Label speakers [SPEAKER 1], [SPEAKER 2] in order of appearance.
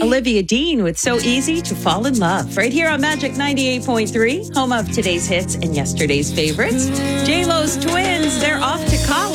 [SPEAKER 1] Olivia Dean with So Easy to Fall in Love. Right here on Magic 98.3, home of today's hits and yesterday's favorites. J-Lo's twins, they're off to college.